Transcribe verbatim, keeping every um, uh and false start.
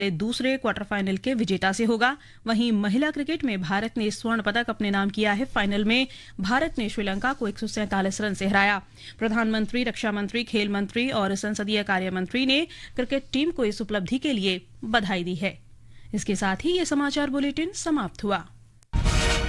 दूसरे quarter final के विजेता से होगा। वहीं महिला क्रिकेट में भारत ने स्वर्ण पदक अपने नाम किया है। फाइनल में भारत ने श्रीलंका को एक सौ सैंतालीस रन से हराया। प्रधानमंत्री, रक्षा मंत्री, खेल मंत्री और संसदीय कार्य मंत्री ने क्रिकेट टीम को इस उपलब्धि के लिए बधाई दी है। इसके साथ ही ये समाचार बुलेटिन समाप्त हुआ।